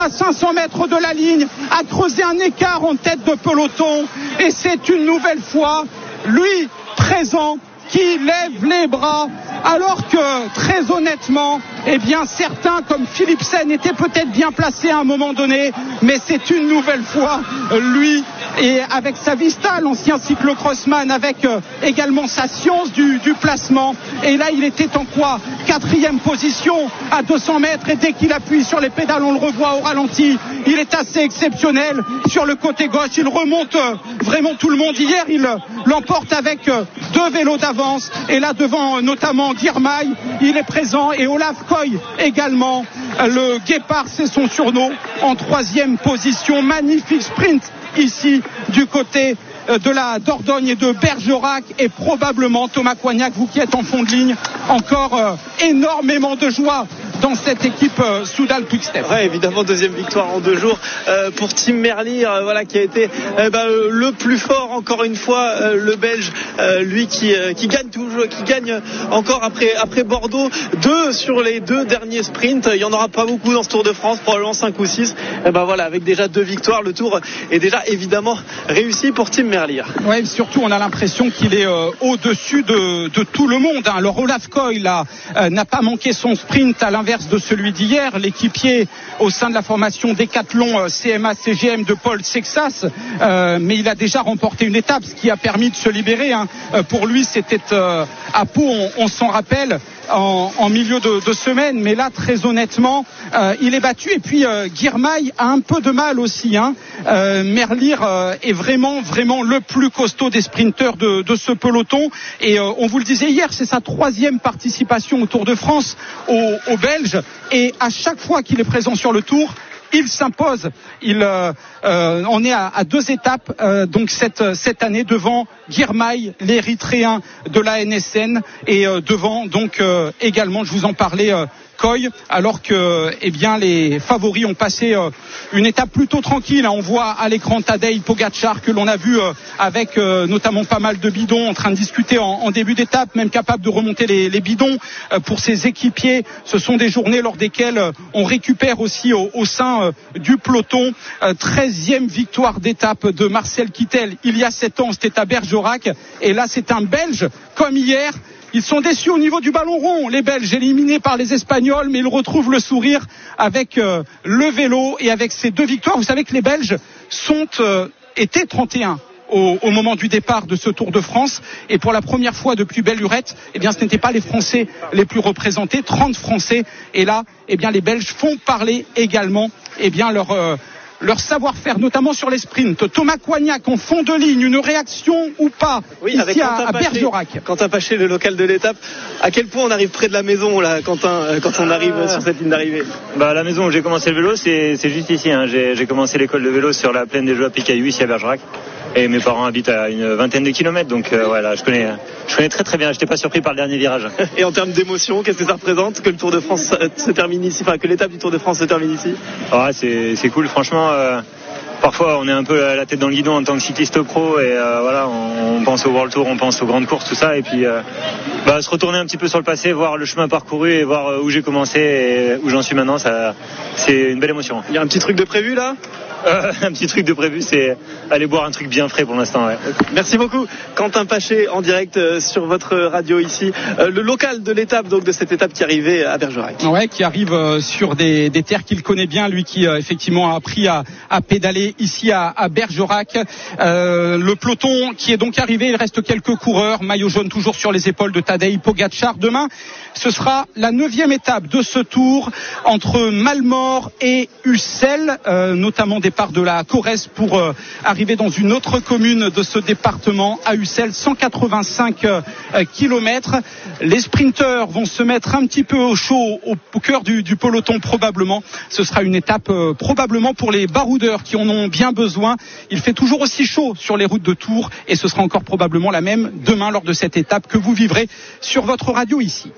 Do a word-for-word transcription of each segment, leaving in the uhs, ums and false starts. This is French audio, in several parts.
à cinq cents mètres de la ligne, a creusé un écart en tête de peloton et c'est une nouvelle fois lui présent qui lève les bras, alors que très honnêtement, eh bien certains comme Philipsen étaient peut-être bien placés à un moment donné, mais c'est une nouvelle fois lui, et avec sa vista, l'ancien cyclocrossman, avec euh, également sa science du, du placement, et là il était en quoi? Quatrième position à deux cents mètres, et dès qu'il appuie sur les pédales, on le revoit au ralenti, il est assez exceptionnel sur le côté gauche, il remonte euh, vraiment tout le monde. Hier il euh, l'emporte avec euh, deux vélos d'avance, et là devant euh, notamment Girmay, il est présent, et Olaf Koy également, euh, le Guépard c'est son surnom, en troisième position. Magnifique sprint ici du côté de la Dordogne et de Bergerac, et probablement Thomas Coignac, vous qui êtes en fond de ligne, encore euh, énormément de joie dans cette équipe euh, Soudal Quick-Step. Ouais, évidemment, deuxième victoire en deux jours euh, pour Tim Merlier, euh, voilà, qui a été euh, bah, le plus fort encore une fois, euh, le Belge, euh, lui qui euh, qui gagne toujours, qui gagne encore après après Bordeaux, deux sur les deux derniers sprints. Il y en aura pas beaucoup dans ce Tour de France, probablement cinq ou six. Et ben voilà, avec déjà deux victoires, le Tour est déjà évidemment réussi pour Tim Merlier. Ouais, surtout on a l'impression qu'il est euh, au-dessus de, de tout le monde. Hein. Alors Olaf Koy là euh, n'a pas manqué son sprint, à l'inverse de celui d'hier. L'équipier au sein de la formation Décathlon euh, C M A C G M de Paul Sexas, euh, mais il a déjà remporté une étape, ce qui a permis de se libérer. Hein. Euh, pour lui, c'était euh, à Pau, on, on s'en rappelle. En, en milieu de, de semaine, mais là très honnêtement euh, il est battu, et puis euh, Girmay a un peu de mal aussi, hein. euh, Merlier euh, est vraiment vraiment le plus costaud des sprinteurs de, de ce peloton, et euh, on vous le disait hier, c'est sa troisième participation au Tour de France aux, aux Belges, et à chaque fois qu'il est présent sur le Tour, il s'impose. Il, euh, euh, on est à, à deux étapes euh, donc cette, cette année devant Girmay, l'Érythréen de la N S N, et euh, devant donc euh, également, je vous en parlais, euh, Koy, alors que eh bien les favoris ont passé euh, une étape plutôt tranquille. On voit à l'écran Tadej Pogačar, que l'on a vu euh, avec euh, notamment pas mal de bidons, en train de discuter en, en début d'étape, même capable de remonter les, les bidons euh, pour ses équipiers. Ce sont des journées lors desquelles euh, on récupère aussi au, au sein euh, du peloton. Euh, treizième victoire d'étape de Marcel Kittel il y a sept ans, c'était à Bergerac, et là c'est un Belge comme hier. Ils sont déçus au niveau du ballon rond, les Belges, éliminés par les Espagnols, mais ils retrouvent le sourire avec euh, le vélo et avec ces deux victoires. Vous savez que les Belges sont, euh, étaient trente et un au, au moment du départ de ce Tour de France, et pour la première fois depuis belle lurette, eh bien, ce n'étaient pas les Français les plus représentés, trente Français, et là, eh bien, les Belges font parler également, eh bien, leur... Euh, leur savoir-faire, notamment sur les sprints. Thomas Coignac en fond de ligne, une réaction ou pas, oui, ici à, à Bergerac. Quentin Paché, le local de l'étape, à quel point on arrive près de la maison là, Quentin, quand on arrive euh... sur cette ligne d'arrivée? Bah, la maison où j'ai commencé le vélo, c'est, c'est juste ici, hein. j'ai, j'ai commencé l'école de vélo sur la plaine des Jeux à Picaillou, ici à Bergerac, et mes parents habitent à une vingtaine de kilomètres, donc euh, voilà, je connais, je connais très très bien. J'étais pas surpris par le dernier virage. Et en termes d'émotion, qu'est-ce que ça représente que le Tour de France se termine ici, enfin que l'étape du Tour de France se termine ici? Ah, c'est, c'est cool, franchement. Euh, parfois, on est un peu à la tête dans le guidon en tant que cycliste pro, et euh, voilà, on, on pense au World Tour, on pense aux grandes courses, tout ça, et puis euh, bah, se retourner un petit peu sur le passé, voir le chemin parcouru et voir où j'ai commencé et où j'en suis maintenant, ça, c'est une belle émotion. Il y a un petit truc de prévu là? Euh, un petit truc de prévu, c'est aller boire un truc bien frais pour l'instant. Ouais. Merci beaucoup, Quentin Paché, en direct euh, sur votre radio ici, euh, le local de l'étape, donc de cette étape qui arrivait à Bergerac. Ouais, qui arrive euh, sur des, des terres qu'il connaît bien, lui qui euh, effectivement a appris à, à pédaler ici à, à Bergerac. Euh, le peloton qui est donc arrivé, il reste quelques coureurs, maillot jaune toujours sur les épaules de Tadej Pogačar. Demain, ce sera la neuvième étape de ce Tour entre Malmort et Ussel, euh, notamment des départ de la Corrèze pour euh, arriver dans une autre commune de ce département, à Ussel, cent quatre-vingt-cinq euh, kilomètres. Les sprinteurs vont se mettre un petit peu au chaud au, au cœur du, du peloton probablement. Ce sera une étape euh, probablement pour les baroudeurs qui en ont bien besoin. Il fait toujours aussi chaud sur les routes de Tours, et ce sera encore probablement la même demain lors de cette étape que vous vivrez sur votre radio ici.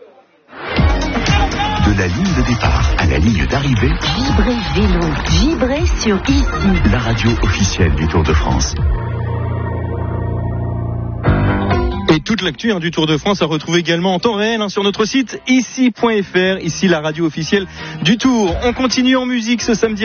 De la ligne de départ à la ligne d'arrivée, Vibrez Vélo, vibrez sur ici, la radio officielle du Tour de France. Et toute l'actu hein, du Tour de France à retrouver également en temps réel hein, sur notre site ici point f r, ici la radio officielle du Tour. On continue en musique ce samedi.